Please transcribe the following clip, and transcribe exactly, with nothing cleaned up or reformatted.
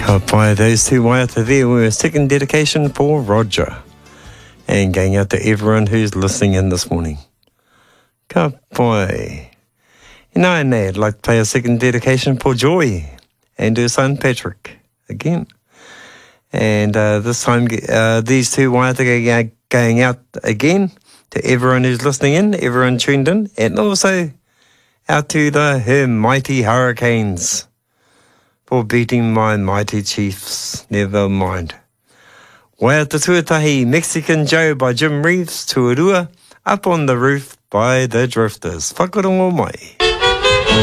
Ka pai those two waiata there were a second dedication for Roger. And going out to everyone who's listening in this morning. Ka pai. You know, and I'd like to play a second dedication for Joy and her son Patrick again. And uh, this time, uh, these two waiata are going out again to everyone who's listening in, everyone tuned in, and also out to the her mighty Hurricanes for beating my mighty Chiefs. Never mind. Waiata Tuatahi, Mexican Joe by Jim Reeves, Tuarua, Up on the Roof by the Drifters. Whakarongo mai.